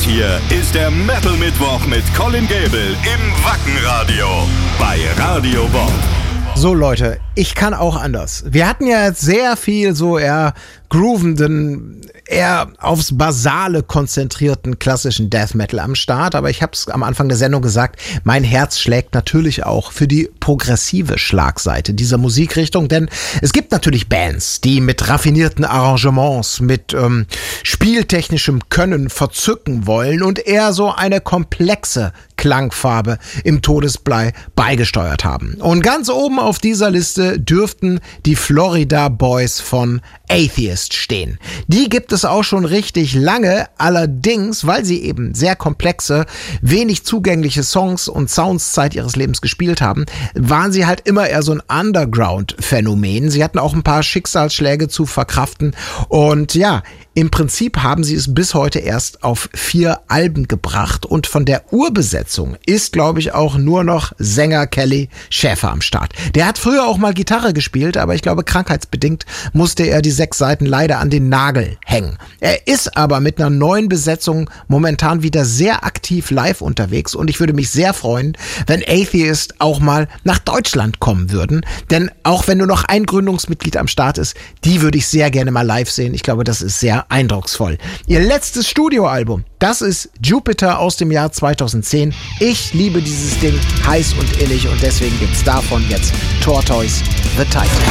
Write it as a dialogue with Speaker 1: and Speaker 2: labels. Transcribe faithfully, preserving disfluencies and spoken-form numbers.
Speaker 1: hier ist der Metal Mittwoch mit Colin Gable im Wackenradio bei Radio Bob.
Speaker 2: So Leute, ich kann auch anders. Wir hatten ja jetzt sehr viel so eher groovenden, eher aufs Basale konzentrierten klassischen Death Metal am Start, aber ich habe es am Anfang der Sendung gesagt, mein Herz schlägt natürlich auch für die progressive Schlagseite dieser Musikrichtung, denn es gibt natürlich Bands, die mit raffinierten Arrangements, mit ähm, spieltechnischem Können verzücken wollen und eher so eine komplexe Klangfarbe im Todesblei beigesteuert haben. Und ganz oben auf dieser Liste dürften die Florida Boys von Atheist stehen. Die gibt es auch schon richtig lange, allerdings, weil sie eben sehr komplexe, wenig zugängliche Songs und Sounds Zeit ihres Lebens gespielt haben, waren sie halt immer eher so ein Underground-Phänomen. Sie hatten auch ein paar Schicksalsschläge zu verkraften und ja, im Prinzip haben sie es bis heute erst auf vier Alben gebracht und von der Urbesetzung ist, glaube ich, auch nur noch Sänger Kelly Schäfer am Start. Der hat früher auch mal Gitarre gespielt, aber ich glaube, krankheitsbedingt musste er die sechs Seiten leider an den Nagel hängen. Er ist aber mit einer neuen Besetzung momentan wieder sehr aktiv live unterwegs und ich würde mich sehr freuen, wenn Atheist auch mal nach Deutschland kommen würden, denn auch wenn nur noch ein Gründungsmitglied am Start ist, die würde ich sehr gerne mal live sehen. Ich glaube, das ist sehr eindrucksvoll. Ihr letztes Studioalbum, das ist Jupiter aus dem Jahr zweitausendzehn. Ich liebe dieses Ding heiß und innig und deswegen gibt's davon jetzt Tortoise the Titan.